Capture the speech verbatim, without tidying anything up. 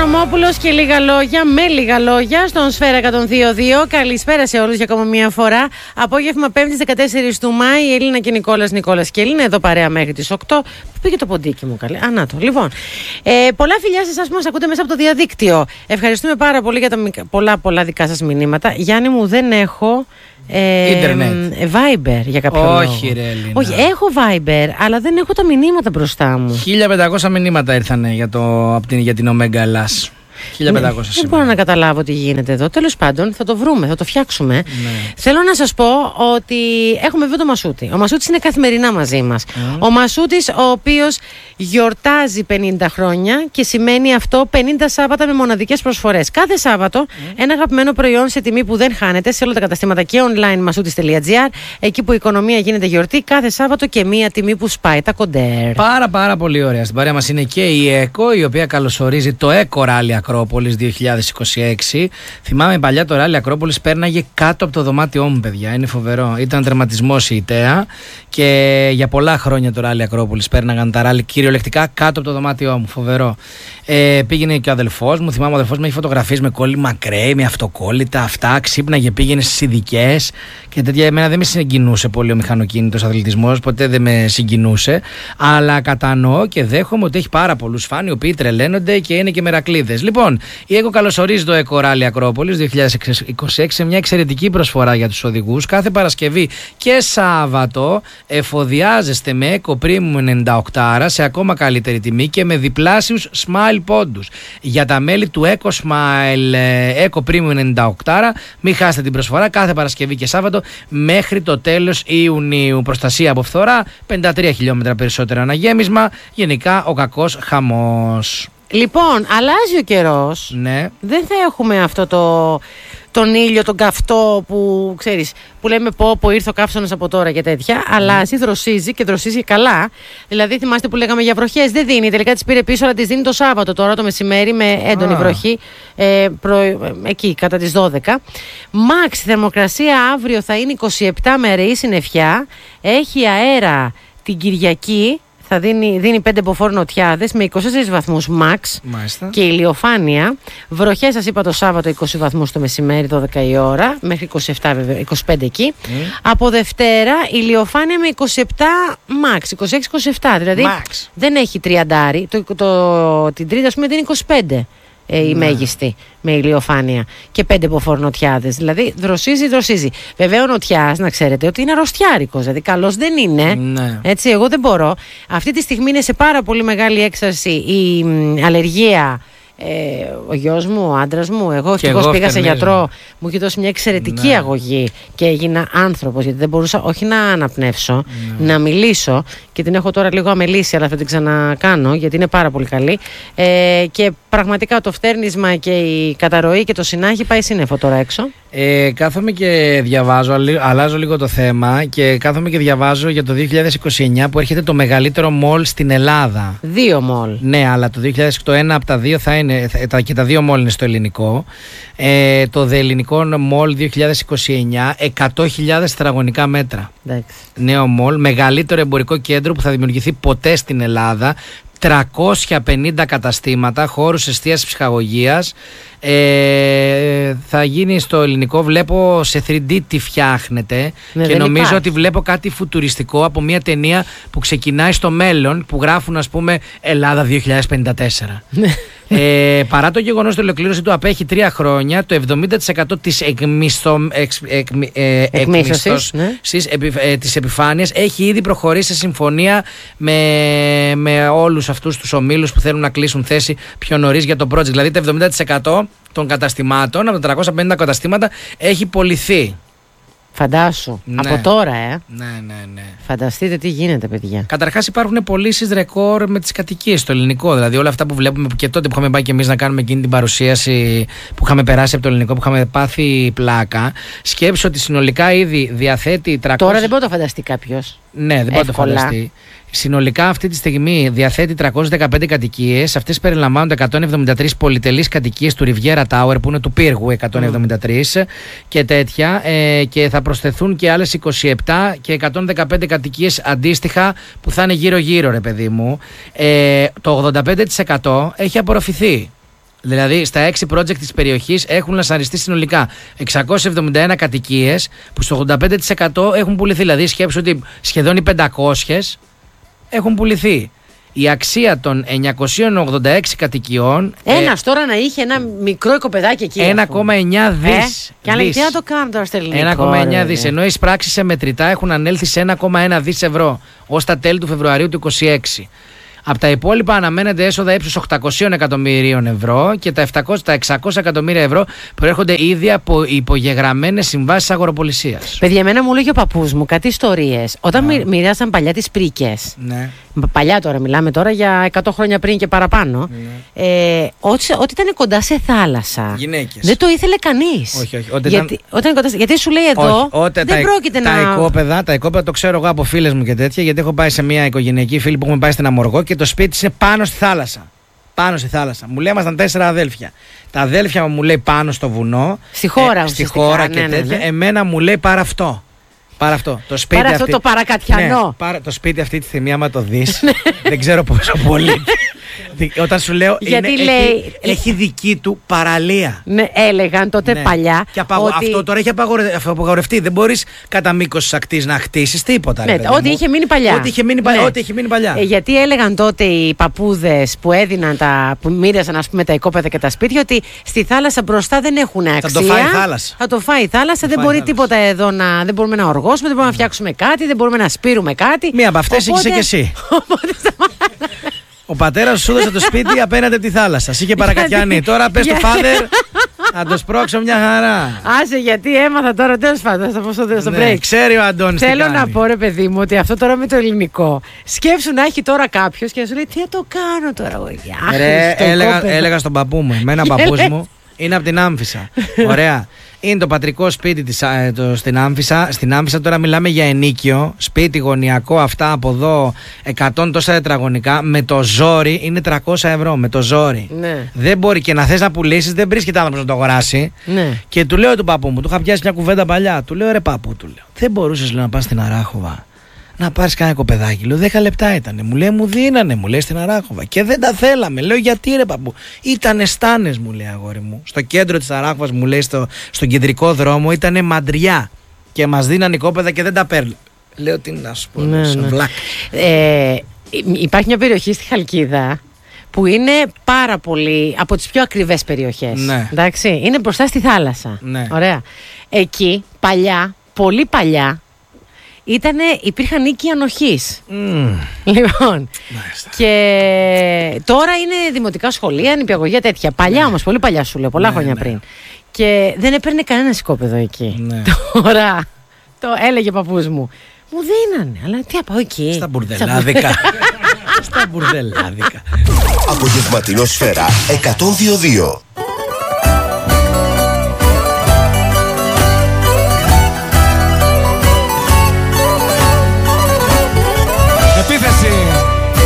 Οικονομόπουλος και λίγα λόγια, με λίγα λόγια, στον Σφαίρα εκατόν δύο κόμμα δύο. Καλησπέρα σε όλους για ακόμα μία φορά. Απόγευμα Πέμπτης δεκατέσσερις του Μάη, η Έλληνα και Νικόλας Νικόλας και Έλληνα, εδώ παρέα μέχρι τις οκτώ. Πού πήγε το ποντίκι μου, καλέ. Α, να το. Λοιπόν, ε, πολλά φιλιά σε εσάς που μας ακούτε μέσα από το διαδίκτυο. Ευχαριστούμε πάρα πολύ για τα πολλά πολλά δικά σας μηνύματα. Γιάννη μου, δεν έχω. Ε, Ιντερνετ. Viber για κάποιο λόγο. Όχι, ρε Έλληνα. Όχι, έχω Viber, αλλά δεν έχω τα μηνύματα μπροστά μου. χίλια πεντακόσια μηνύματα ήρθαν για, το, από την, για την Omega Ελλάς. χίλια πεντακόσια. Ναι, δεν μπορώ να καταλάβω τι γίνεται εδώ. Τέλος πάντων, θα το βρούμε, θα το φτιάξουμε. Ναι. Θέλω να σας πω ότι έχουμε βέβαια το Μασούτη. Ο Μασούτης είναι καθημερινά μαζί μας. Mm. Ο Μασούτης, ο οποίος γιορτάζει πενήντα χρόνια και σημαίνει αυτό πενήντα Σάββατα με μοναδικές προσφορές. Κάθε Σάββατο mm. ένα αγαπημένο προϊόν σε τιμή που δεν χάνεται σε όλα τα καταστήματα και online μασούτης τελεία τζι άρ. Εκεί που η οικονομία γίνεται γιορτή, κάθε Σάββατο και μία τιμή που σπάει τα κοντέρ. Πάρα πάρα πολύ ωραία. Στην παρέα μας είναι και η ΕΚΟ, η οποία καλωσορίζει το ΕΚΟ Ράλι Ακρόπολης δύο χιλιάδες είκοσι έξι. Θυμάμαι παλιά το Ράλι Ακρόπολης πέρναγε κάτω από το δωμάτιό μου, παιδιά. Είναι φοβερό. Ήταν τερματισμός η ΙΤΕΑ και για πολλά χρόνια το Ράλι Ακρόπολης πέρναγαν τα ράλι κυριολεκτικά κάτω από το δωμάτιό μου. Φοβερό. Ε, πήγαινε και ο αδελφός μου. Θυμάμαι ο αδελφός μου έχει φωτογραφίες με κόλλη μακρέ, με αυτοκόλλητα, αυτά. Ξύπναγε, πήγαινε στις ειδικές και τέτοια. Εμένα δεν με συγκινούσε πολύ ο μηχανοκίνητος αθλητισμός, ποτέ δεν με συγκινούσε. Αλλά κατανοώ και δέχομαι ότι έχει πάρα πολλούς φαν οι οποίοι τρελαίνονται και είναι και μερακλείδες. Λοιπόν, η ΕΚΟ καλωσορίζει το ΕΚΟ Ράλι Ακρόπολης δύο χιλιάδες είκοσι έξι σε μια εξαιρετική προσφορά για τους οδηγούς. Κάθε Παρασκευή και Σάββατο εφοδιάζεστε με ΕΚΟ Premium ενενήντα οκτώ σε ακόμα καλύτερη τιμή και με διπλάσιους Smile πόντους. Για τα μέλη του ΕΚΟ Smile ΕΚΟ Premium ενενήντα οκτώ, μην χάσετε την προσφορά κάθε Παρασκευή και Σάββατο μέχρι το τέλος Ιουνίου. Προστασία από φθορά, πενήντα τρία χιλιόμετρα περισσότερο αναγέμισμα. Γενικά ο κακός χαμός. Λοιπόν, αλλάζει ο καιρός. Ναι. Δεν θα έχουμε αυτό το, τον ήλιο, τον καυτό που ξέρεις, που λέμε πω πω ήρθε ο καύσωνας από τώρα και τέτοια. Αλλά εσύ δροσίζει και δροσίζει καλά. Δηλαδή, θυμάστε που λέγαμε για βροχές. Δεν δίνει. Τελικά τις πήρε πίσω, αλλά τις δίνει το Σάββατο τώρα το μεσημέρι με έντονη ah. βροχή. Ε, προ, ε, εκεί κατά τις δώδεκα. Μαξ, θερμοκρασία αύριο θα είναι είκοσι επτά με αραιή συννεφιά. Έχει αέρα την Κυριακή. Θα δίνει, δίνει πέντε μποφόρ νοτιάδες με είκοσι τέσσερις βαθμούς max. Μάλιστα. Και ηλιοφάνεια. Βροχές σας είπα το Σάββατο είκοσι βαθμούς το μεσημέρι, δώδεκα η ώρα, μέχρι είκοσι επτά βέβαια, είκοσι πέντε εκεί. Mm. Από Δευτέρα ηλιοφάνεια με είκοσι επτά max, είκοσι έξι είκοσι επτά. Δηλαδή max. Δεν έχει τριάντα. Το, το, το, την Τρίτη ας πούμε δίνει είκοσι πέντε. Ε, η ναι. μέγιστη με ηλιοφάνεια και πέντε ποφορνοτιάδες. Δηλαδή δροσίζει, δροσίζει. Βέβαια ο νοτιάς να ξέρετε ότι είναι αρρωστιάρικος, δηλαδή καλός δεν είναι. Ναι. Έτσι, εγώ δεν μπορώ. Αυτή τη στιγμή είναι σε πάρα πολύ μεγάλη έξαρση η μ, αλλεργία. Ε, ο γιος μου, ο άντρας μου, εγώ ευτυχώς πήγα σε γιατρό, μου έχει δώσει μια εξαιρετική ναι. αγωγή και έγινα άνθρωπος, γιατί δεν μπορούσα όχι να αναπνεύσω, ναι. να μιλήσω και την έχω τώρα λίγο αμελήσει, αλλά θα την ξανακάνω γιατί είναι πάρα πολύ καλή. Ε, και πραγματικά το φτέρνισμα και η καταρροή και το συνάχη πάει σύννεφο τώρα έξω. Ε, κάθομαι και διαβάζω, αλλάζω λίγο το θέμα και κάθομαι και διαβάζω για το δύο χιλιάδες είκοσι εννιά που έρχεται το μεγαλύτερο μολ στην Ελλάδα. Δύο μολ. Ναι, αλλά το δύο χιλιάδες είκοσι ένα από τα δύο θα είναι, και τα δύο μολ είναι στο ελληνικό. Ε, το δε ελληνικό μολ δύο χιλιάδες είκοσι εννιά, εκατό χιλιάδες τετραγωνικά μέτρα. Εντάξει. Νέο μολ, μεγαλύτερο εμπορικό κέντρο που θα δημιουργηθεί ποτέ στην Ελλάδα. τριακόσια πενήντα καταστήματα, χώρους εστίασης, ψυχαγωγίας. Ε, θα γίνει στο ελληνικό, βλέπω σε θρι ντι τι φτιάχνεται ναι, και νομίζω υπάρχει. Ότι βλέπω κάτι φουτουριστικό από μια ταινία που ξεκινάει στο μέλλον, που γράφουν ας πούμε Ελλάδα δύο χιλιάδες πενήντα τέσσερα. Ε, παρά το γεγονός ότι η ολοκλήρωση του απέχει τρία χρόνια, το εβδομήντα τοις εκατό της εκμίσθωσης ναι. ε, της επιφάνειας έχει ήδη προχωρήσει σε συμφωνία με, με όλους αυτούς τους ομίλους που θέλουν να κλείσουν θέση πιο νωρίς για το project. Δηλαδή το εβδομήντα τοις εκατό των καταστημάτων από τα τριακόσια πενήντα καταστήματα έχει πωληθεί. Φαντάσου. Ναι. Από τώρα, ε. Ναι, ναι, ναι. Φανταστείτε τι γίνεται, παιδιά. Καταρχάς, υπάρχουν πωλήσεις ρεκόρ με τις κατοικίες στο ελληνικό. Δηλαδή, όλα αυτά που βλέπουμε και τότε που είχαμε πάει και εμείς να κάνουμε εκείνη την παρουσίαση που είχαμε περάσει από το ελληνικό, που είχαμε πάθει πλάκα. Σκέψου ότι συνολικά ήδη διαθέτει τριακόσια. Τώρα δεν μπορεί να το φανταστεί κάποιος. Ναι, δεν μπορεί να το φανταστεί. Συνολικά αυτή τη στιγμή διαθέτει τριακόσιες δεκαπέντε κατοικίες. Αυτές περιλαμβάνονται εκατόν εβδομήντα τρεις πολυτελείς κατοικίες του Riviera Tower που είναι του πύργου εκατόν εβδομήντα τρεις mm. και τέτοια. Ε, και θα προσθεθούν και άλλες είκοσι επτά και εκατόν δεκαπέντε κατοικίες αντίστοιχα που θα είναι γύρω-γύρω, ρε παιδί μου. Ε, το ογδόντα πέντε τοις εκατό έχει απορροφηθεί. Δηλαδή στα έξι project της περιοχής έχουν λασαριστεί συνολικά εξακόσιες εβδομήντα ένα κατοικίες που στο ογδόντα πέντε τοις εκατό έχουν πουληθεί. Δηλαδή σκέψου ότι σχεδόν οι πεντακόσιες έχουν πουληθεί. Η αξία των εννιακόσιων ογδόντα έξι κατοικιών. Ένας ε, τώρα να είχε ένα μικρό οικοπεδάκι εκεί. ένα κόμμα εννιά δις. Ε, και αν λέει τι να το κάνουν τώρα στο ελληνικό. ένα κόμμα εννιά δις. Ενώ οι εισπράξεις σε μετρητά έχουν ανέλθει σε ένα κόμμα ένα δις ευρώ ως τα τέλη του Φεβρουαρίου του είκοσι έξι. Από τα υπόλοιπα αναμένεται έσοδα ύψους οκτακόσια εκατομμυρίων ευρώ και τα, επτακόσια, τα εξακόσια εκατομμύρια ευρώ προέρχονται ήδη από υπογεγραμμένες συμβάσεις αγοροπολισίας. Παιδιά, εμένα μου λέγει ο παππούς μου κάτι ιστορίες. Όταν yeah. μοιράσαν παλιά τις πρίκες. Ναι. Παλιά τώρα, μιλάμε τώρα για εκατό χρόνια πριν και παραπάνω. Ναι. Ε, ό,τι, ό,τι ήταν κοντά σε θάλασσα. Γυναίκες. Δεν το ήθελε κανείς. Όχι, όχι. Όταν γιατί, ήταν... όταν κοντά, γιατί σου λέει εδώ. Όχι, όταν δεν τα, πρόκειται τα να. Οικόπεδα, τα οικόπεδα το ξέρω εγώ από φίλες μου και τέτοια, γιατί έχω πάει σε μια οικογενειακή φίλη που έχουμε πάει στην Αμοργό και το σπίτι είναι πάνω στη θάλασσα. Πάνω στη θάλασσα. Μου λέει, ήμασταν τέσσερα αδέλφια. Τα αδέλφια μου λέει πάνω στο βουνό. Στη χώρα, ε, στη χώρα ναι, και τέτοια. Ναι, ναι. Εμένα μου λέει πάρα αυτό. Πάρα αυτό. Το σπίτι πάρα αυτή, αυτό το παρακατιανό. Ναι, πάρα, το σπίτι αυτή τη στιγμή, άμα το δεις, δεν ξέρω πόσο πολύ. Όταν σου λέω, γιατί είναι, λέει, έχει, έχει δική του παραλία. Ναι, έλεγαν τότε ναι. παλιά. Και απαγω... ότι... Αυτό τώρα έχει απαγορευτεί. Δεν μπορείς κατά μήκος ακτής να χτίσεις τίποτα. Ναι, ό,τι είχε μείνει παλιά. Ό,τι είχε μείνει, ναι. ό,τι είχε μείνει παλιά. Ε, γιατί έλεγαν τότε οι παππούδες που έδιναν τα, που μοίρασαν ας πούμε τα οικόπεδα και τα σπίτια, ότι στη θάλασσα μπροστά δεν έχουν αξία. Θα το φάει η θάλασσα. Θα το φάει η θάλασσα. Δεν μπορεί τίποτα εδώ να. Δεν μπορούμε να οργώσουμε, δεν μπορούμε να φτιάξουμε κάτι, δεν μπορούμε να σπείρουμε κάτι. Μία από αυτές είσαι και εσύ. Ο πατέρας σου έδωσε το σπίτι απέναντι από τη θάλασσα. Είχε παρακατιάνει. Τώρα πες του father να το σπρώξω μια χαρά. Άσε, γιατί έμαθα τώρα, τέλος πάντων, θα πω στο break. Ξέρει ο Αντώνης. Θέλω να πω, ρε παιδί μου, ότι αυτό τώρα με το ελληνικό. Σκέψου να έχει τώρα κάποιο και να σου λέει τι θα το κάνω τώρα, ρε, έλεγα, έλεγα στον παππού μου. Εμένα παππούς μου είναι από την Άμφισσα. Ωραία. Είναι το πατρικό σπίτι της, το, στην Άμφισσα. Στην Άμφισσα τώρα μιλάμε για ενοίκιο. Σπίτι γωνιακό, αυτά από εδώ, εκατό τόσα τετραγωνικά. Με το ζόρι είναι τριακόσια ευρώ. Με το ζόρι. Ναι. Δεν μπορεί και να θες να πουλήσεις, δεν βρίσκεται άνθρωπος να το αγοράσει. Ναι. Και του λέω του παππού μου, του είχα πιάσει μια κουβέντα παλιά. Του λέω, ρε παππού, του λέω, δεν μπορούσες λέω, να πας στην Αράχοβα να πάρεις κάνα κοπεδάκι. Λέω, δέκα λεπτά ήτανε. Μου λέει, μου δίνανε, μου λέει στην Αράχοβα. Και δεν τα θέλαμε. Λέω, γιατί ρε παππού. Ήτανε στάνες, μου λέει, αγόρι μου. Στο κέντρο της Αράχοβας, μου λέει, στο, στον κεντρικό δρόμο, ήτανε μαντριά. Και μας δίνανε κόπεδα και δεν τα παίρνουν. Λέω, τι να σου πω. Ναι, ναι. Ε, υπάρχει μια περιοχή στη Χαλκίδα που είναι πάρα πολύ από τις πιο ακριβές περιοχές. Ναι. Εντάξει, είναι μπροστά στη θάλασσα. Ναι. Ωραία. Εκεί, παλιά, πολύ παλιά, Ήτανε, υπήρχαν οίκοι ανοχής. Mm. Λοιπόν. Μάλιστα. Και τώρα είναι δημοτικά σχολεία, νηπιαγωγεία τέτοια. Παλιά ναι. όμως, πολύ παλιά σου λέω, πολλά ναι, χρόνια ναι. πριν. Και δεν έπαιρνε κανένα οικόπεδο εκεί. Ναι. Τώρα, το έλεγε ο παππούς μου. Μου δίνανε, αλλά τι να πάω εκεί. Στα μπουρδελάδικα. Στα μπουρδελάδικα. Απογευματινό Σφαίρα εκατόν δύο δύο.